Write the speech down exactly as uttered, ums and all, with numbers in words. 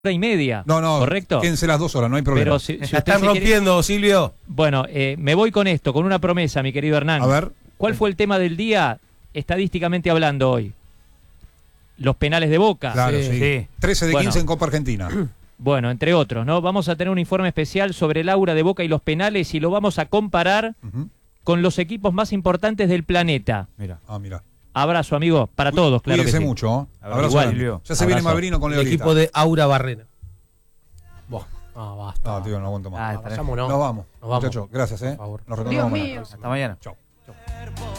hora y media. No, no, ¿correcto? quédense las dos horas, no hay problema. Pero si, si La usted están se quiere- rompiendo, Silvio. Bueno, eh, me voy con esto, con una promesa, mi querido Hernán. A ver. ¿Cuál fue el tema del día, estadísticamente hablando, hoy? Los penales de Boca. Claro, Sí, sí. sí. trece de Bueno. quince en Copa Argentina. Bueno, entre otros, ¿no? Vamos a tener un informe especial sobre el aura de Boca y los penales y lo vamos a comparar Ujú. con los equipos más importantes del planeta. Mira. Ah, mira. Abrazo, amigo, para todos, claro que Cuídense sí. mucho. ¿eh? Abrazo, Abrazo igual. grande. Silvio. Ya se viene Abrazo. Mabrino con El Leolita. equipo de Aura Barrena. Buah. Ah, basta. No, tío, no aguanto más. Ah, Vayámonos. Nos vamos. Nos vamos. Muchachos, gracias, ¿eh? Por favor. Nos Dios reencontramos mío. mañana. Hasta mañana. Chau.